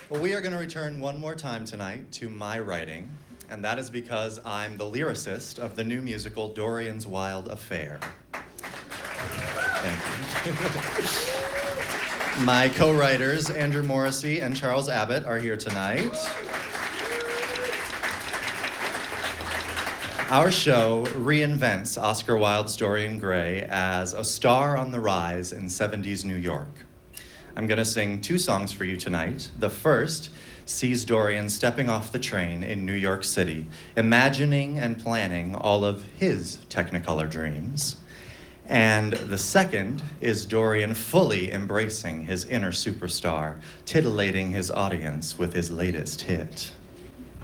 Well, we are going to return one more time tonight to my writing, and that is because I'm the lyricist of the new musical Dorian's Wild Affair. Thank you. My co-writers, Andrew Morrissey and Charles Abbott, are here tonight. Our show reinvents Oscar Wilde's Dorian Gray as a star on the rise in 70s New York. I'm going to sing two songs for you tonight. The first sees Dorian stepping off the train in New York City, imagining and planning all of his Technicolor dreams. And the second is Dorian fully embracing his inner superstar, titillating his audience with his latest hit.